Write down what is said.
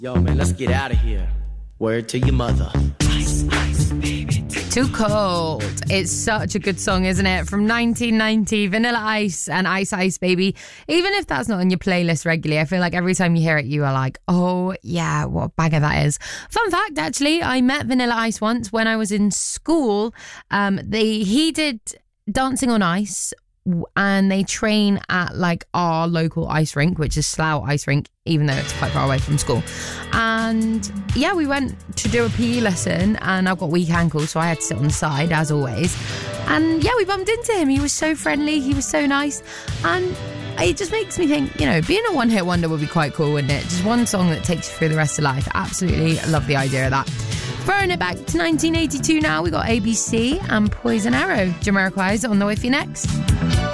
Yo, man, let's get out of here. Word to your mother. Ice, ice, baby. Too Cold. It's such a good song, isn't it? From 1990, Vanilla Ice and Ice Ice Baby. Even if that's not on your playlist regularly, I feel like every time you hear it, you are like, oh yeah, what a bagger that is. Fun fact, actually, I met Vanilla Ice once when I was in school. He did Dancing on Ice, and they train at like our local ice rink, which is Slough Ice Rink, even though it's quite far away from school. And yeah, we went to do a PE lesson, and I've got weak ankles, so I had to sit on the side as always. And yeah, we bumped into him. He was so friendly, he was so nice, and it just makes me think, you know, being a one-hit wonder would be quite cool, wouldn't it? Just one song that takes you through the rest of life. Absolutely love the idea of that. Throwing it back to 1982 now, we got ABC and Poison Arrow. Jamiroquai is on the way for you next.